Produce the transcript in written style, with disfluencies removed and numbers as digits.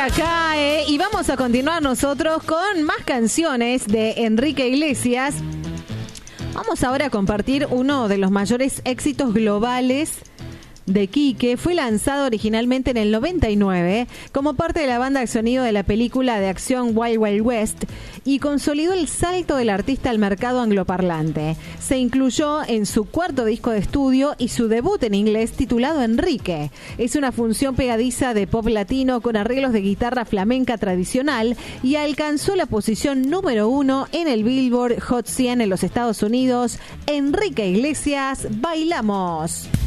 cae y vamos a continuar nosotros con más canciones de Enrique Iglesias. Vamos ahora a compartir uno de los mayores éxitos globales de Quique. Fue lanzado originalmente en el 99 como parte de la banda de sonido de la película de acción Wild Wild West y consolidó el salto del artista al mercado angloparlante. Se incluyó en su cuarto disco de estudio y su debut en inglés titulado Enrique. Es una función pegadiza de pop latino con arreglos de guitarra flamenca tradicional y alcanzó la posición número 1 en el Billboard Hot 100 en los Estados Unidos. Enrique Iglesias, Bailamos.